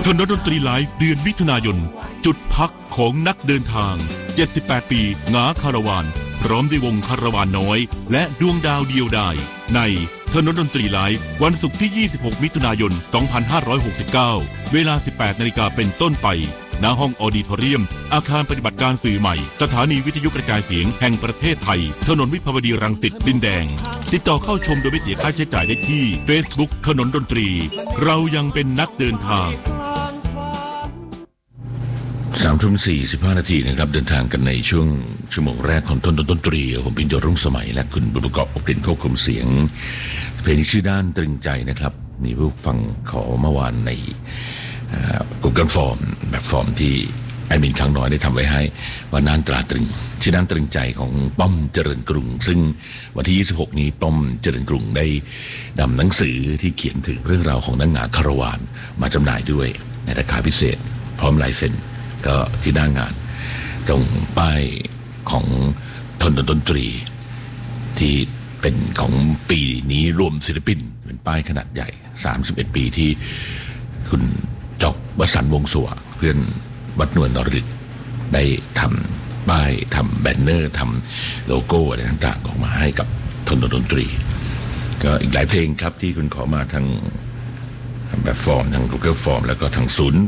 ถนนดนตรีไลฟ์เดือนมิถุนายนจุดพักของนักเดินทาง78ปีหงาคาราวานพร้อมด้วยวงคาราวานน้อยและดวงดาวเดียวดายในถนนดนตรีไลฟ์วันศุกร์ที่26มิถุนายน2569เวลา 18 นาฬิกาเป็นต้นไปณห้องออดิทอเรียมอาคารปฏิบัติการสื่อใหม่สถานีวิทยุกระจายเสียงแห่งประเทศไทยถนนวิภาวดีรังสิตดินแดงติดต่อเข้าชมโดยไม่เสียค่าใช้จ่ายได้ที่ Facebook ถนนดนตรีเรายังเป็นนักเดินทาง 3:45 นาทีนะครับเดินทางกันในช่วงชั่วโมงแรกของต้นดนตรีผมปิ่นโยรุ่งสมัยและคุณบุญประกอบอบกลิ่นควบคุมเสียงเพลงชื่อด้านตรึงใจนะครับมีผู้ฟังขอเมื่อวานในGoogle Form แบบฟอร์มที่แอดมินช้างน้อยได้ทำไว้ให้ว่าน่านตราตรึงชื่อด้านตรึงใจของป้อมเจริญกรุงซึ่งวันที่26นี้ป้อมเจริญกรุงได้นำหนังสือที่เขียนถึงเรื่องราวของนางงามคาราวานมาจำหน่ายด้วยในราคาพิเศษพร้อมลายเซ็นก็ที่หน้างานตรงป้ายของถนนดนตรีที่เป็นของปีนี้รวมศิลปินเป็นป้ายขนาดใหญ่31ปีที่คุณจอกวสันต์วงศ์สว่างเพื่อนวัดนวลนรฤทธิ์ได้ทำป้ายทำแบนเนอร์ทำโลโก้อะไรต่างๆออกมาให้กับถนนดนตรีก็อีกหลายเพลงครับที่คุณขอมาทางแบบฟอร์มทาง Google Form แล้วก็ทาง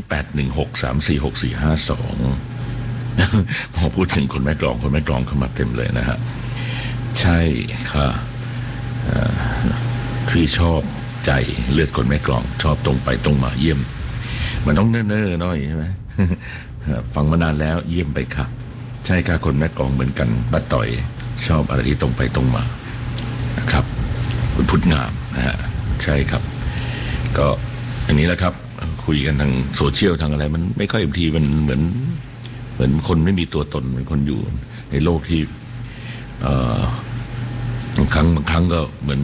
0816346452พอพูดถึงคนแม่กลองเข้ามาเต็มเลยนะฮะใช่ค่ะที่ชอบใจเลือดคนแม่กลองชอบตรงไปตรงมาเยี่ยมมันต้องเนิ่นๆหน่อยใช่ไหมฟังมานานแล้วเยี่ยมไปค่ะใช่ค่ะคนแม่กลองเหมือนกันป้าต่อยชอบอะไรที่ตรงไปตรงมานะครับคุณพุทธงามนะฮะใช่ครับก็อันนี้แหละครับคุยกันทางโซเชียลทางอะไรมันไม่ค่อยบางทีมันเหมือนคนไม่มีตัวตนเหมือนคนอยู่ในโลกที่บางครั้งก็เหมือน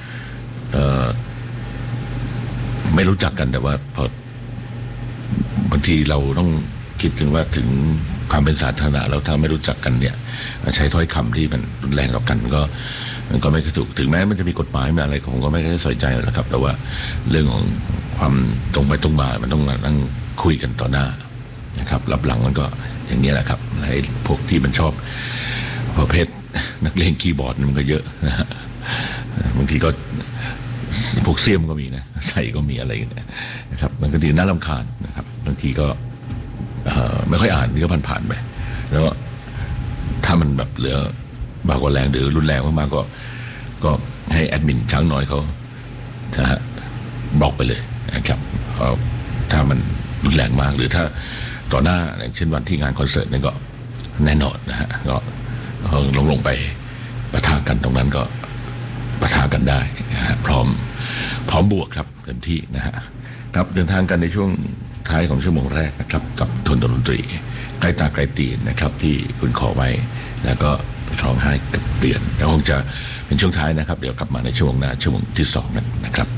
ไม่รู้จักกันแต่ว่าพอบางทีเราต้องคิดถึงว่าถึงความเป็นสาธารณะเราถ้าไม่รู้จักกันเนี่ยใช้ถ้อยคำที่มันรุนแรงกับกันมันก็ไม่ถูกถึงแม้มันจะมีกฎหมายอะไรผมก็ไม่ได้ใส่ใจหรอกครับแต่ว่าเรื่องของความตรงไปตรงมามันต้องนั่งคุยกันต่อหน้านะครับรับหลังมันก็อย่างนี้แหละครับไอ้พวกที่มันชอบประเภทนักเลงคีย์บอร์ดมันก็เยอะนะฮะบางทีก็พวกเสี้ยมก็มีนะใส่ก็มีอะไรนะครับมันก็ดีน่ารำคาญนะครับบางทีก็ไม่ค่อยอ่านนี่ก็ผ่านไปแล้วถ้ามันแบบเหลือบากกว่าแรงหรือรุนแรงมากๆก็ให้แอดมินช้างน้อยเขาบล็อกไปเลยนะครับถ้ามันรุนแรงมากหรือถ้าต่อหน้าอย่างเช่นวันที่งานคอนเสิร์ตนี่ก็แน่นอนนะฮะก็ลงไปปะทะกันตรงนั้นก็ปะทะกันได้นะฮะพร้อมบวกครับเต็มที่นะฮะครับเดินทางกันในช่วงท้ายของชั่วโมงแรกนะครับกับถนนดนตรีใกล้ตาใกล้ตีนนะครับที่คุณขอไว้แล้วก็ร้องไห้กับเตือนแล้วคงจะเป็นช่วงท้ายนะครับเดี๋ยวกลับมาในช่วงหน้าช่วงที่2นะครับ